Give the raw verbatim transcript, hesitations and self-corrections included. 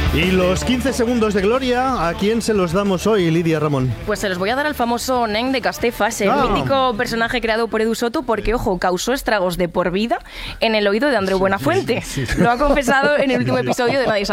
Y los quince segundos de gloria, ¿a quién se los damos hoy, Lidia Ramón? Pues se los voy a dar al famoso Nen de Castefas, el Ah. mítico personaje creado por Edu Soto, porque, ojo, causó estragos de por vida en el oído de Andreu Buenafuente. Lo ha confesado en el último episodio de Nadie sabe